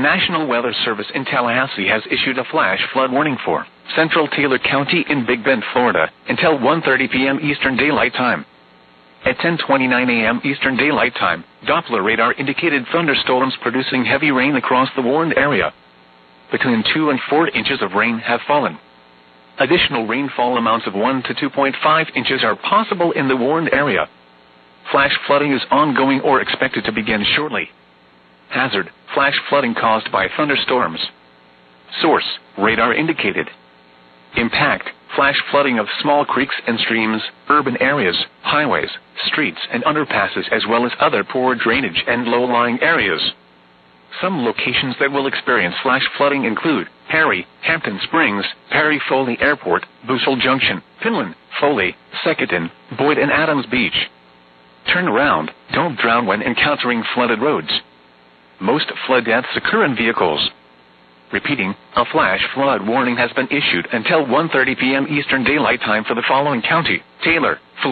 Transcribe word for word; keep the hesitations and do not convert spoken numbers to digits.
National Weather Service in Tallahassee has issued a flash flood warning for Central Taylor County in Big Bend, Florida, until one thirty p.m. Eastern Daylight Time. At ten twenty-nine a.m. Eastern Daylight Time, Doppler radar indicated thunderstorms producing heavy rain across the warned area. Between two and four inches of rain have fallen. Additional rainfall amounts of one to two point five inches are possible in the warned area. Flash flooding is ongoing or expected to begin shortly. Hazard: flash flooding caused by thunderstorms. Source: radar indicated. Impact: flash flooding of small creeks and streams, urban areas, highways, streets and underpasses, as well as other poor drainage and low-lying areas. Some locations that will experience flash flooding include Perry, Hampton Springs, Perry Foley Airport, Bussell Junction, Finland, Foley, Secaucus, Boyd and Adams Beach. Turn around, don't drown when encountering flooded roads. Most flood deaths occur in vehicles. Repeating, a flash flood warning has been issued until one thirty p.m. Eastern Daylight Time for the following county: Taylor,